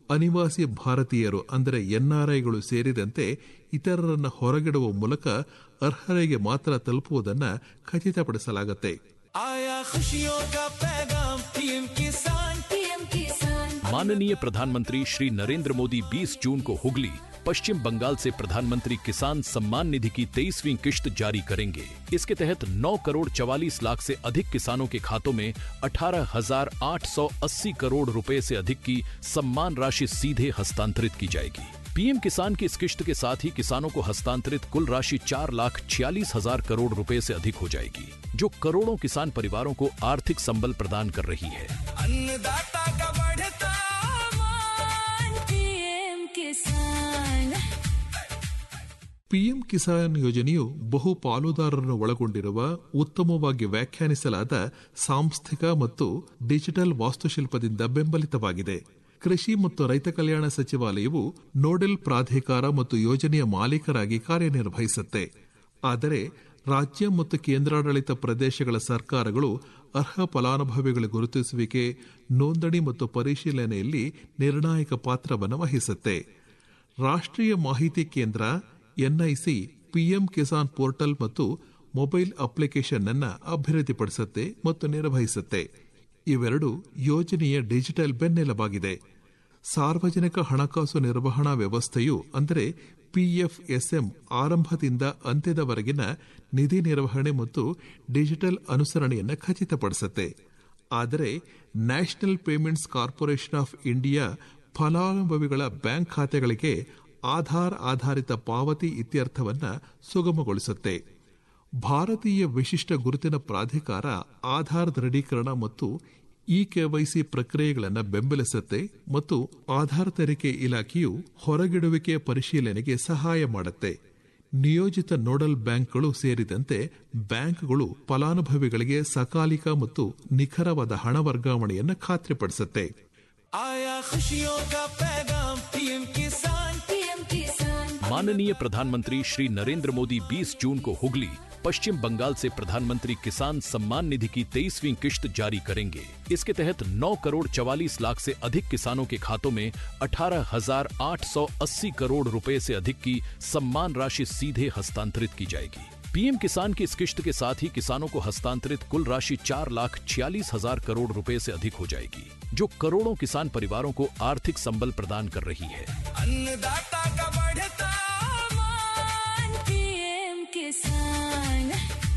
ಅನಿವಾಸಿ ಭಾರತೀಯರು ಅಂದರೆ ಎನ್ಆರ್ಐಗಳು ಸೇರಿದಂತೆ ಇತರರನ್ನು ಹೊರಗಿಡುವ ಮೂಲಕ ಅರ್ಹರಿಗೆ ಮಾತ್ರ ತಲುಪುವುದನ್ನು ಖಚಿತಪಡಿಸಲಾಗುತ್ತೆ. माननीय प्रधानमंत्री श्री नरेंद्र मोदी 20 जून को हुगली, पश्चिम बंगाल से प्रधानमंत्री किसान सम्मान निधि की 23वीं किश्त जारी करेंगे. इसके तहत 9 करोड़ 44 लाख से अधिक किसानों के खातों में 18,880 करोड़ रुपए से अधिक की सम्मान राशि सीधे हस्तांतरित की जाएगी. पीएम किसान की इस किश्त के साथ ही किसानों को हस्तांतरित कुल राशि 4,46,000 करोड़ रुपए से अधिक हो जाएगी, जो करोड़ों किसान परिवारों को आर्थिक संबल प्रदान कर रही है. अन्नदाता का बढ़ता मान, पीएम किसान. ಪಿಎಂ ಕಿಸಾನ್ ಯೋಜನೆಯು ಬಹು ಪಾಲುದಾರರನ್ನು ಒಳಗೊಂಡಿರುವ ಉತ್ತಮವಾಗಿ ವ್ಯಾಖ್ಯಾನಿಸಲಾದ ಸಾಂಸ್ಥಿಕ ಮತ್ತು ಡಿಜಿಟಲ್ ವಾಸ್ತುಶಿಲ್ಪದಿಂದ ಬೆಂಬಲಿತವಾಗಿದೆ. ಕೃಷಿ ಮತ್ತು ರೈತ ಕಲ್ಯಾಣ ಸಚಿವಾಲಯವು ನೋಡೆಲ್ ಪ್ರಾಧಿಕಾರ ಮತ್ತು ಯೋಜನೆಯ ಮಾಲೀಕರಾಗಿ ಕಾರ್ಯನಿರ್ವಹಿಸುತ್ತೆ. ಆದರೆ ರಾಜ್ಯ ಮತ್ತು ಕೇಂದ್ರಾಡಳಿತ ಪ್ರದೇಶಗಳ ಸರ್ಕಾರಗಳು ಅರ್ಹ ಫಲಾನುಭವಿಗಳ ಗುರುತಿಸುವಿಕೆ, ನೋಂದಣಿ ಮತ್ತು ಪರಿಶೀಲನೆಯಲ್ಲಿ ನಿರ್ಣಾಯಕ ಪಾತ್ರವನ್ನು ವಹಿಸುತ್ತೆ. ರಾಷ್ಟ್ರೀಯ ಮಾಹಿತಿ ಕೇಂದ್ರ ಎನ್ಐಸಿ ಪಿಎಂ ಕಿಸಾನ್ ಪೋರ್ಟಲ್ ಮತ್ತು ಮೊಬೈಲ್ ಅಪ್ಲಿಕೇಶನ್ ಅನ್ನು ಅಭಿವೃದ್ಧಿಪಡಿಸುತ್ತೆ ಮತ್ತು ನಿರ್ವಹಿಸುತ್ತೆ. ಇವೆರಡು ಯೋಜನೆಯ ಡಿಜಿಟಲ್ ಬೆನ್ನೆಲುಬಾಗಿದೆ. ಸಾರ್ವಜನಿಕ ಹಣಕಾಸು ನಿರ್ವಹಣಾ ವ್ಯವಸ್ಥೆಯು ಅಂದರೆ ಪಿಎಫ್ಎಸ್ಎಂ ಆರಂಭದಿಂದ ಅಂತ್ಯದವರೆಗಿನ ನಿಧಿ ನಿರ್ವಹಣೆ ಮತ್ತು ಡಿಜಿಟಲ್ ಅನುಸರಣೆಯನ್ನು ಖಚಿತಪಡಿಸುತ್ತೆ. ಆದರೆ national payments corporation of India ಫಲಾನುಭವಿಗಳ ಬ್ಯಾಂಕ್ ಖಾತೆಗಳಿಗೆ ಆಧಾರ್ ಆಧಾರಿತ ಪಾವತಿ ಇತ್ಯರ್ಥವನ್ನು ಸುಗಮಗೊಳಿಸುತ್ತೆ. ಭಾರತೀಯ ವಿಶಿಷ್ಟ ಗುರುತಿನ ಪ್ರಾಧಿಕಾರ ಆಧಾರ್ ದೃಢೀಕರಣ ಮತ್ತು ಕೆವೈಸಿ ಪ್ರಕ್ರಿಯೆಗಳನ್ನು ಬೆಂಬಲಿಸುತ್ತೆ ಮತ್ತು ಆಧಾರ್ ತೆರಿಗೆ ಇಲಾಖೆಯು ಹೊರಗಿಡುವಿಕೆ ಪರಿಶೀಲನೆಗೆ ಸಹಾಯ ಮಾಡುತ್ತೆ. ನಿಯೋಜಿತ ನೋಡಲ್ ಬ್ಯಾಂಕ್ಗಳು ಸೇರಿದಂತೆ ಬ್ಯಾಂಕ್ಗಳು ಫಲಾನುಭವಿಗಳಿಗೆ ಸಕಾಲಿಕ ಮತ್ತು ನಿಖರವಾದ ಹಣ ವರ್ಗಾವಣೆಯನ್ನು ಖಾತ್ರಿಪಡಿಸುತ್ತೆ. माननीय प्रधानमंत्री श्री नरेंद्र मोदी 20 जून को हुगली, पश्चिम बंगाल से प्रधानमंत्री किसान सम्मान निधि की 23वीं किश्त जारी करेंगे. इसके तहत 9 करोड़ 44 लाख से अधिक किसानों के खातों में 18,880 करोड़ रुपए से अधिक की सम्मान राशि सीधे हस्तांतरित की जाएगी. पीएम किसान की इस किश्त के साथ ही किसानों को हस्तांतरित कुल राशि 4,46,000 करोड़ रुपए से अधिक हो जाएगी, जो करोड़ों किसान परिवारों को आर्थिक संबल प्रदान कर रही है. अन्नदाता का बढ़ता मान, पीएम किसान.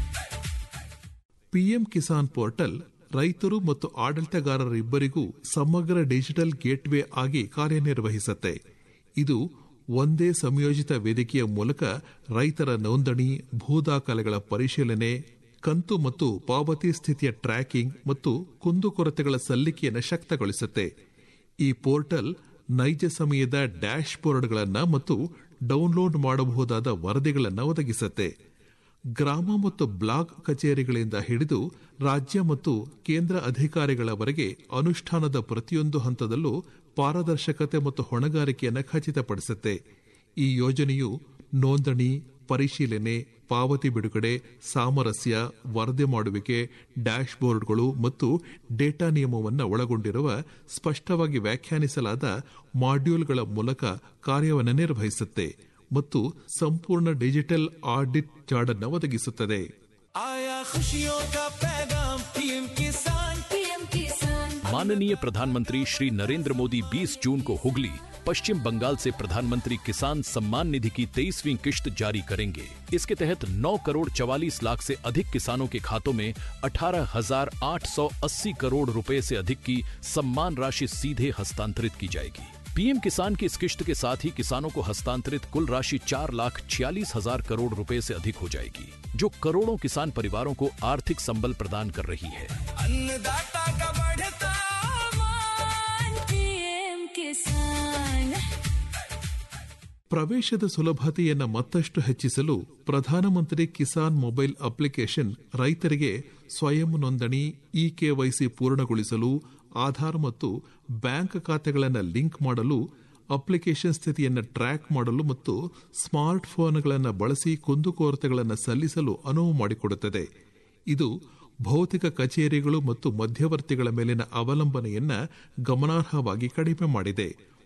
ಪಿಎಂ ಕಿಸಾನ್ ಪೋರ್ಟಲ್ ರೈತರು ಮತ್ತು ಆಡಳಿತಗಾರರಿಬ್ಬರಿಗೂ ಸಮಗ್ರ ಡಿಜಿಟಲ್ ಗೇಟ್ವೇ ಆಗಿ ಕಾರ್ಯನಿರ್ವಹಿಸುತ್ತೆ. ಇದು ಒಂದೇ ಸಂಯೋಜಿತ ವೇದಿಕೆಯ ಮೂಲಕ ರೈತರ ನೋಂದಣಿ, ಭೂದಾಖಲೆಗಳ ಪರಿಶೀಲನೆ, ಕಂತು ಮತ್ತು ಪಾವತಿ ಸ್ಥಿತಿಯ ಟ್ರ್ಯಾಕಿಂಗ್ ಮತ್ತು ಕುಂದುಕೊರತೆಗಳ ಸಲ್ಲಿಕೆಯನ್ನು ಶಕ್ತಗೊಳಿಸುತ್ತೆ. ಈ ಪೋರ್ಟಲ್ ನೈಜ ಸಮಯದ ಡ್ಯಾಶ್ ಬೋರ್ಡ್ಗಳನ್ನು ಮತ್ತು ಡೌನ್ಲೋಡ್ ಮಾಡಬಹುದಾದ ವರದಿಗಳನ್ನು ಒದಗಿಸುತ್ತೆ. ಗ್ರಾಮ ಮತ್ತು ಬ್ಲಾಕ್ ಕಚೇರಿಗಳಿಂದ ಹಿಡಿದು ರಾಜ್ಯ ಮತ್ತು ಕೇಂದ್ರ ಅಧಿಕಾರಿಗಳವರೆಗೆ ಅನುಷ್ಠಾನದ ಪ್ರತಿಯೊಂದು ಹಂತದಲ್ಲೂ ಪಾರದರ್ಶಕತೆ ಮತ್ತು ಹೊಣೆಗಾರಿಕೆಯನ್ನು ಖಚಿತಪಡಿಸುತ್ತೆ. ಈ ಯೋಜನೆಯು ನೋಂದಣಿ, ಪರಿಶೀಲನೆ, ಪಾವತಿ ಬಿಡುಗಡೆ, ಸಾಮರಸ್ಯ, ವರದಿ ಮಾಡುವಿಕೆ, ಡ್ಯಾಶ್ ಬೋರ್ಡ್ಗಳು ಮತ್ತು ಡೇಟಾ ನಿಯಮವನ್ನು ಒಳಗೊಂಡಿರುವ ಸ್ಪಷ್ಟವಾಗಿ ವ್ಯಾಖ್ಯಾನಿಸಲಾದ ಮಾಡ್ಯೂಲ್ಗಳ ಮೂಲಕ ಕಾರ್ಯವನ್ನು ನಿರ್ವಹಿಸುತ್ತೆ ಮತ್ತು ಸಂಪೂರ್ಣ ಡಿಜಿಟಲ್ ಆಡಿಟ್ ಜಾಡನ್ನು ಒದಗಿಸುತ್ತದೆ. माननीय प्रधानमंत्री श्री नरेंद्र मोदी 20 जून को हुगली, पश्चिम बंगाल से प्रधानमंत्री किसान सम्मान निधि की 23वीं किश्त जारी करेंगे. इसके तहत 9 करोड़ 44 लाख से अधिक किसानों के खातों में 18,880 करोड़ रुपए से अधिक की सम्मान राशि सीधे हस्तांतरित की जाएगी. पीएम किसान की इस किश्त के साथ ही किसानों को हस्तांतरित कुल राशि 4,46,000 करोड़ रुपए से अधिक हो जाएगी, जो करोड़ों किसान परिवारों को आर्थिक संबल प्रदान कर रही है. अन्नदाता का बढ़ता मान, पीएम किसान. ಪ್ರವೇಶದ ಸುಲಭತೆಯನ್ನು ಮತ್ತಷ್ಟು ಹೆಚ್ಚಿಸಲು ಪ್ರಧಾನಮಂತ್ರಿ ಕಿಸಾನ್ ಮೊಬೈಲ್ ಅಪ್ಲಿಕೇಶನ್ ರೈತರಿಗೆ ಸ್ವಯಂ ನೋಂದಣಿ, ಕೆವೈಸಿ ಪೂರ್ಣಗೊಳಿಸಲು, ಆಧಾರ್ ಮತ್ತು ಬ್ಯಾಂಕ್ ಖಾತೆಗಳನ್ನು ಲಿಂಕ್ ಮಾಡಲು, ಅಪ್ಲಿಕೇಶನ್ ಸ್ಥಿತಿಯನ್ನು ಟ್ರ್ಯಾಕ್ ಮಾಡಲು ಮತ್ತು ಸ್ಮಾರ್ಟ್ ಫೋನ್ಗಳನ್ನು ಬಳಸಿ ಕುಂದುಕೊರತೆಗಳನ್ನು ಸಲ್ಲಿಸಲು ಅನುವು ಮಾಡಿಕೊಡುತ್ತದೆ. ಇದು ಭೌತಿಕ ಕಚೇರಿಗಳು ಮತ್ತು ಮಧ್ಯವರ್ತಿಗಳ ಮೇಲಿನ ಅವಲಂಬನೆಯನ್ನು ಗಮನಾರ್ಹವಾಗಿ ಕಡಿಮೆ ಮಾಡಿದೆ